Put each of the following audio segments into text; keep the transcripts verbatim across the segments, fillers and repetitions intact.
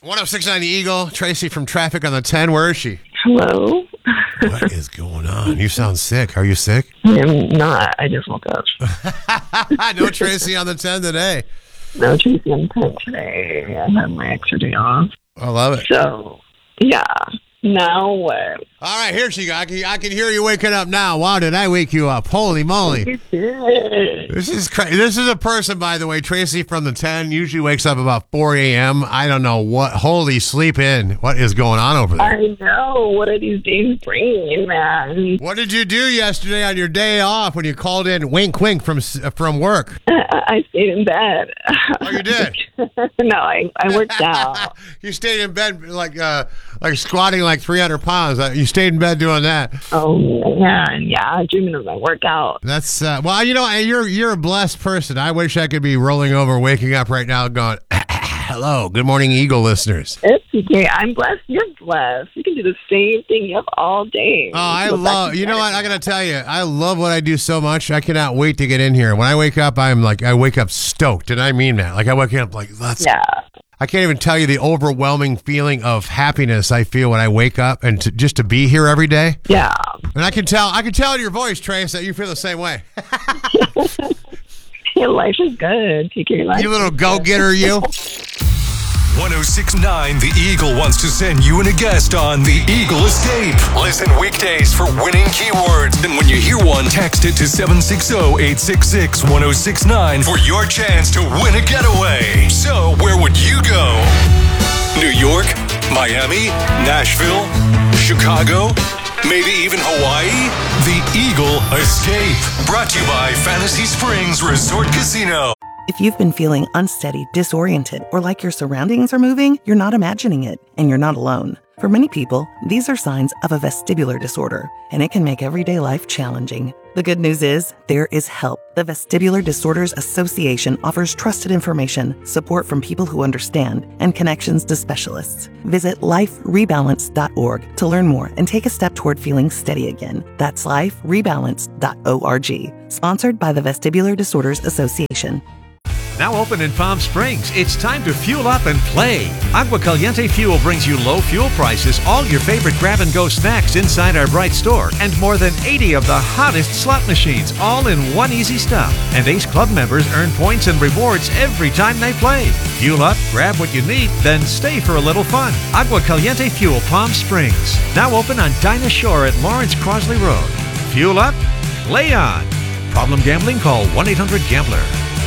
one oh six point nine The Eagle. Tracy from Traffic on the ten. Where is she? Hello. What is going on? You sound sick. Are you sick? I'm not. I just woke up. No Tracy on the ten today. No Tracy on the ten today. I had my extra day off. I love it. So, yeah. Now what? All right, here she goes. I can, I can hear you waking up now. Wow, did I wake you up? Holy moly. You did. This is crazy. This is a person, by the way, Tracy from the ten, usually wakes up about four a.m. I don't know what. Holy sleep in. What is going on over there? I know. What are these days bringing, man? What did you do yesterday on your day off when you called in wink, wink from from work? I, I stayed in bed. Oh, you did? No, I, I worked out. You stayed in bed like uh, like squatting like three hundred pounds. You stayed in bed doing that. Oh, man. Yeah, dreaming of my workout. That's, uh, well, you know, you're you're a blessed person. I wish I could be rolling over, waking up right now going, hello, good morning, Eagle listeners. It's okay. I'm blessed. You're blessed. You can do the same thing you have all day. Oh, I love, you know what, I got to tell you, I love what I do so much. I cannot wait to get in here. When I wake up, I'm like, I wake up stoked, and I mean that. Like, I wake up like, let's Yeah. I can't even tell you the overwhelming feeling of happiness I feel when I wake up and to, just to be here every day. Yeah. And I can tell, I can tell in your voice, Trace, that you feel the same way. Your life is good. Take care of your life. You little go-getter, you. one oh six point nine The Eagle wants to send you and a guest on The Eagle Escape. Listen weekdays for winning keywords. And when you hear one, text it to seven six zero, eight six six, one oh six nine for your chance to win a getaway. So, where would you go? New York? Miami? Nashville? Chicago? Maybe even Hawaii? The Eagle Escape. Brought to you by Fantasy Springs Resort Casino. If you've been feeling unsteady, disoriented, or like your surroundings are moving, you're not imagining it, and you're not alone. For many people, these are signs of a vestibular disorder, and it can make everyday life challenging. The good news is, there is help. The Vestibular Disorders Association offers trusted information, support from people who understand, and connections to specialists. Visit life rebalance dot org to learn more and take a step toward feeling steady again. That's life rebalance dot org. Sponsored by the Vestibular Disorders Association. Now open in Palm Springs, it's time to fuel up and play. Agua Caliente Fuel brings you low fuel prices, all your favorite grab-and-go snacks inside our bright store, and more than eighty of the hottest slot machines, all in one easy stop. And Ace Club members earn points and rewards every time they play. Fuel up, grab what you need, then stay for a little fun. Agua Caliente Fuel, Palm Springs. Now open on Dinah Shore at Lawrence Crosley Road. Fuel up, play on. Problem gambling? Call one eight hundred gambler.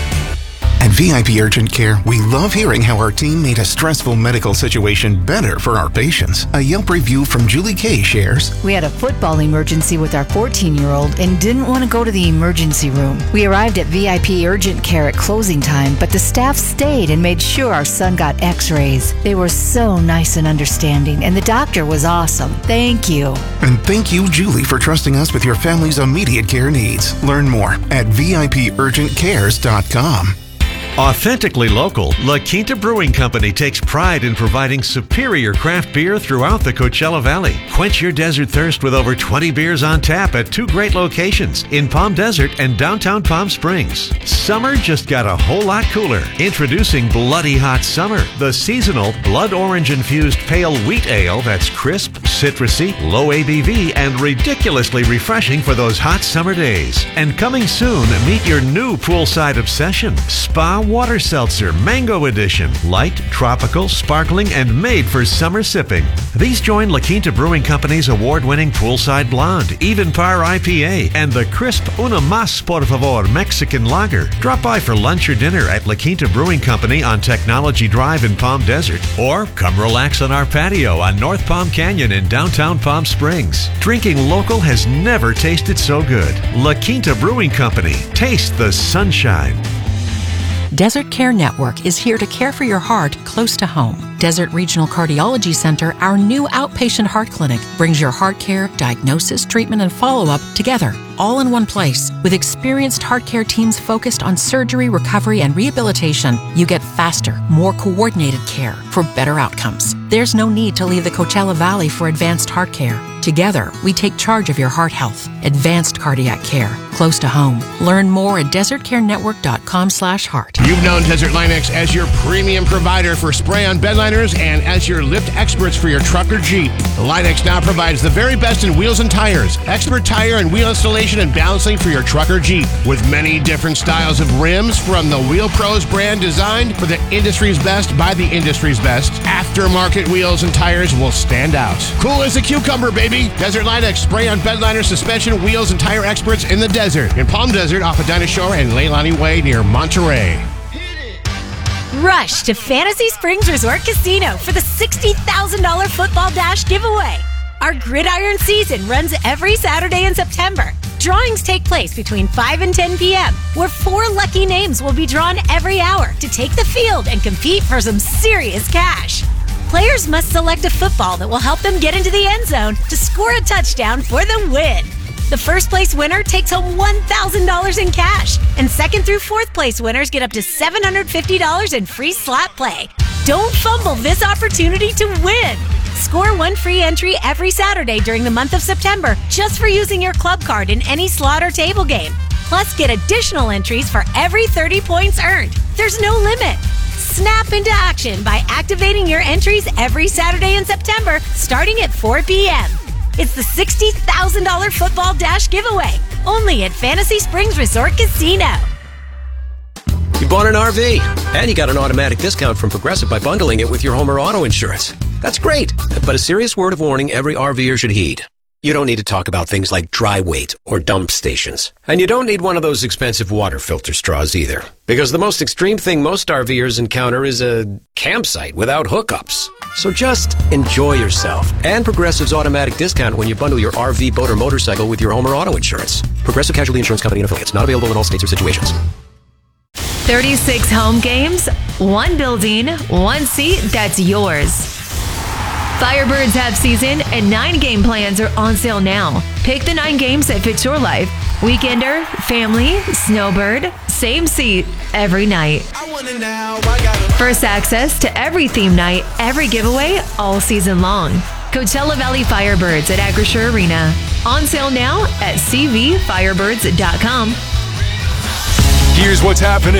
At V I P Urgent Care, we love hearing how our team made a stressful medical situation better for our patients. A Yelp review from Julie Kay shares, "We had a football emergency with our fourteen-year-old and didn't want to go to the emergency room. We arrived at V I P Urgent Care at closing time, but the staff stayed and made sure our son got x-rays. They were so nice and understanding, and the doctor was awesome. Thank you." And thank you, Julie, for trusting us with your family's immediate care needs. Learn more at V I P urgent cares dot com. Authentically local, La Quinta Brewing Company takes pride in providing superior craft beer throughout the Coachella Valley. Quench your desert thirst with over twenty beers on tap at two great locations in Palm Desert and downtown Palm Springs. Summer just got a whole lot cooler. Introducing Bloody Hot Summer, the seasonal blood orange infused pale wheat ale that's crisp, citrusy, low A B V, and ridiculously refreshing for those hot summer days. And coming soon, meet your new poolside obsession, Spa Water Seltzer Mango Edition. Light, tropical, sparkling, and made for summer sipping. These join La Quinta Brewing Company's award-winning Poolside Blonde, Even Par I P A, and the crisp Una Mas Por Favor Mexican Lager. Drop by for lunch or dinner at La Quinta Brewing Company on Technology Drive in Palm Desert, or come relax on our patio on North Palm Canyon in downtown Palm Springs. Drinking local has never tasted so good. La Quinta Brewing Company. Taste the sunshine. Desert Care Network is here to care for your heart close to home. Desert Regional Cardiology Center, our new outpatient heart clinic, brings your heart care, diagnosis, treatment, and follow-up together, all in one place. With experienced heart care teams focused on surgery, recovery, and rehabilitation, you get faster, more coordinated care for better outcomes. There's no need to leave the Coachella Valley for advanced heart care. Together, we take charge of your heart health. Advanced cardiac care, close to home. Learn more at desert care network dot com slash heart. You've known Desert Linux as your premium provider for spray-on bedliners and as your lift experts for your truck or Jeep. Linux now provides the very best in wheels and tires, expert tire and wheel installation and balancing for your truck or Jeep. With many different styles of rims from the Wheel Pros brand designed for the industry's best by the industry's best, aftermarket wheels and tires will stand out. Cool as a cucumber, baby. Desert Linux spray-on bedliner, suspension, wheels, and tire experts in the desert. In Palm Desert off of Dinah Shore and Leilani Way near Monterey. Rush to Fantasy Springs Resort Casino for the sixty thousand dollars Football Dash giveaway. Our Gridiron season runs every Saturday in September. Drawings take place between five and ten p.m., where four lucky names will be drawn every hour to take the field and compete for some serious cash. Players must select a football that will help them get into the end zone to score a touchdown for the win. The first place winner takes home one thousand dollars in cash, and second through fourth place winners get up to seven hundred fifty dollars in free slot play. Don't fumble this opportunity to win. Score one free entry every Saturday during the month of September just for using your club card in any slot or table game. Plus, get additional entries for every thirty points earned. There's no limit. Snap into action by activating your entries every Saturday in September starting at four p.m. It's the sixty thousand dollars Football Dash giveaway, only at Fantasy Springs Resort Casino. You bought an R V, and you got an automatic discount from Progressive by bundling it with your home or auto insurance. That's great, but a serious word of warning every RVer should heed. You don't need to talk about things like dry weight or dump stations. And you don't need one of those expensive water filter straws either. Because the most extreme thing most RVers encounter is a campsite without hookups. So just enjoy yourself and Progressive's automatic discount when you bundle your R V, boat, or motorcycle with your home or auto insurance. Progressive Casualty Insurance Company and affiliates. Not available in all states or situations. thirty-six home games, one building, one seat that's yours. Firebirds have season and nine game plans are on sale now. Pick the nine games that fit your life. Weekender, family, snowbird, same seat every night. First access to every theme night, every giveaway all season long. Coachella Valley Firebirds at Acrisure Arena. On sale now at c v firebirds dot com. Here's what's happening